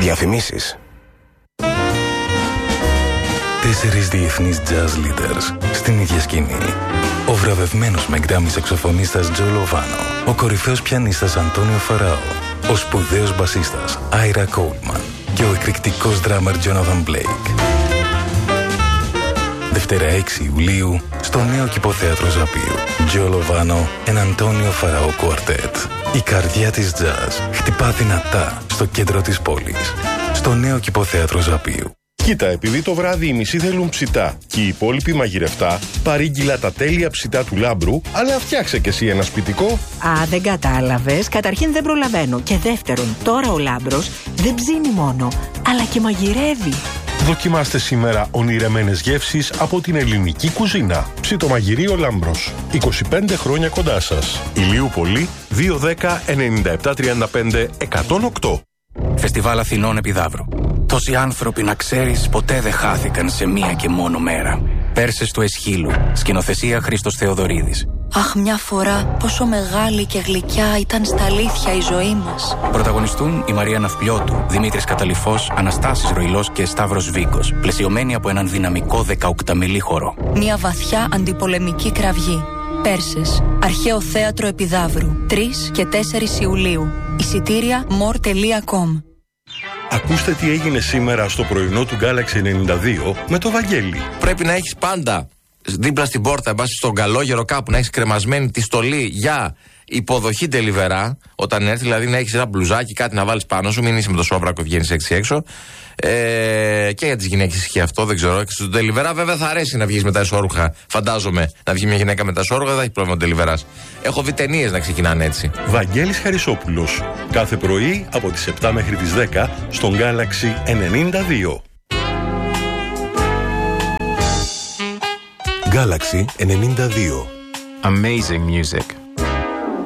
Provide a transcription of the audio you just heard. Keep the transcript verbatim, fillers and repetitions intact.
Διαφημίσεις. Τέσσερις διεθνείς jazz leaders στην ίδια σκηνή. Ο βραβευμένος με γκράμι σαξοφωνίστας Τζο Λοβάνο, ο κορυφαίος πιανίστας Αντώνιο Φαράο, ο σπουδαίος μπασίστας Άιρα Κόλμαν και ο εκρηκτικός δράμερ Τζόναθαν Μπλέικ. Δευτέρα έξι Ιουλίου στο νέο Κηποθέατρο Ζαπίου. Τζο Λοβάνο and Αντώνιο Φαράο Κουαρτέτ. Η καρδιά της jazz χτυπά δυνατά στο κέντρο της πόλης. Στο νέο Κηποθέατρο Ζαπίου. Κοίτα, επειδή το βράδυ οι μισοί θέλουν ψητά και οι υπόλοιποι μαγειρευτά, παρήγγειλα τα τέλεια ψητά του Λάμπρου, αλλά φτιάξε κι εσύ ένα σπιτικό. Α, δεν κατάλαβες. Καταρχήν δεν προλαβαίνω. Και δεύτερον, τώρα ο Λάμπρος δεν ψήνει μόνο, αλλά και μαγειρεύει. Δοκιμάστε σήμερα ονειρεμένες γεύσεις από την ελληνική κουζίνα. Ψητομαγειρίο Λάμπρος. είκοσι πέντε χρόνια κοντά σας. Ηλίου Πολύ, δύο δέκα ενενήντα επτά τριάντα πέντε εκατόν οκτώ. Φεστιβάλ Αθηνών Επιδαύρου. Τόσοι άνθρωποι, να ξέρεις, ποτέ δεν χάθηκαν σε μία και μόνο μέρα. Πέρσες του Εσχύλου. Σκηνοθεσία Χρήστος Θεοδωρίδης. Αχ, μια φορά πόσο μεγάλη και γλυκιά ήταν στα αλήθεια η ζωή μας. Πρωταγωνιστούν η Μαρία Ναυπλιώτου, Δημήτρης Καταλυφός, Αναστάσης Ροϊλός και Σταύρος Βίκος, πλαισιωμένοι από έναν δυναμικό δεκαοκταμελή χορό. Μια βαθιά αντιπολεμική κραυγή. Πέρσες. Αρχαίο Θέατρο Επιδαύρου. τρεις και τέσσερις Ιουλίου. Εισιτήρια more τελεία com. Ακούστε τι έγινε σήμερα στο πρωινό του Galaxy ενενήντα δύο με το Βαγγέλη. Πρέπει να έχεις πάντα δίπλα στην πόρτα, εν πάση στον καλόγερο κάπου, να έχεις κρεμασμένη τη στολή για υποδοχή τελιβερά. Όταν έρθει, δηλαδή να έχεις ένα μπλουζάκι, κάτι να βάλεις πάνω σου, μην είσαι με το σόβρακο, βγαίνεις έξι έξω. Ε, και για τις γυναίκες ισχύει αυτό, δεν ξέρω. Στον τελιβερά, βέβαια, θα αρέσει να βγεις με τα εσώρουχα. Φαντάζομαι να βγει μια γυναίκα με τα εσώρουχα, δεν θα έχει πρόβλημα ο τελιβεράς. Έχω δει ταινίες να ξεκινάνε έτσι. Βαγγέλης Χαρισόπουλος. Κάθε πρωί από τις επτά μέχρι τις δέκα στον Galaxy ενενήντα δύο. Galaxy ενενήντα δύο. Amazing music.